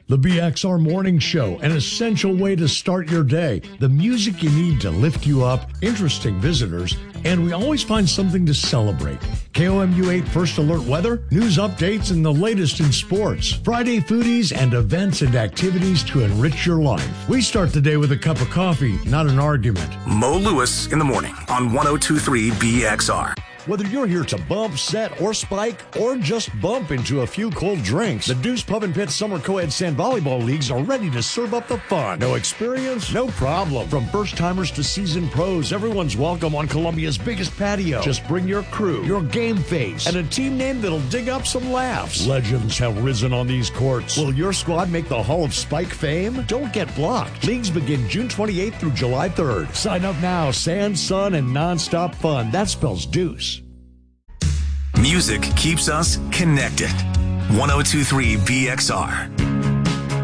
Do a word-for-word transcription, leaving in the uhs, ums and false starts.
The B X R Morning Show, an essential way to start your day. The music you need to lift you up, interesting visitors, and we always find something to celebrate. K O M U eight First Alert weather, news updates, and the latest in sports. Friday foodies and events and activities to enrich your life. We start the day with a cup of coffee, not an argument. Mo Lewis in the morning on one oh two point three B X R. Whether you're here to bump, set, or spike, or just bump into a few cold drinks, the Deuce Pub and Pit Summer Co-ed Sand Volleyball Leagues are ready to serve up the fun. No experience? No problem. From first-timers to seasoned pros, everyone's welcome on Columbia's biggest patio. Just bring your crew, your game face, and a team name that'll dig up some laughs. Legends have risen on these courts. Will your squad make the Hall of Spike fame? Don't get blocked. Leagues begin June twenty-eighth through July third. Sign up now. Sand, sun, and nonstop fun. That spells Deuce. Music keeps us connected. one oh two point three B X R.